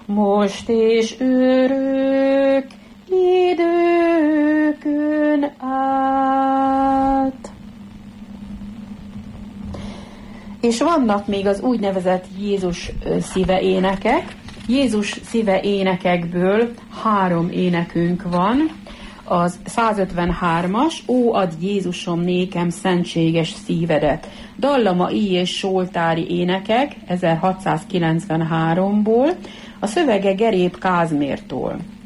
most és örök időkön át. És vannak még az úgynevezett Jézus szíve énekek. Jézus szíve énekekből 3 énekünk van. Az 153-as, Ó, adj Jézusom nékem szentséges szívedet. Dallamai és soltári énekek 1693-ból, a szövege Gerép Kázmértól.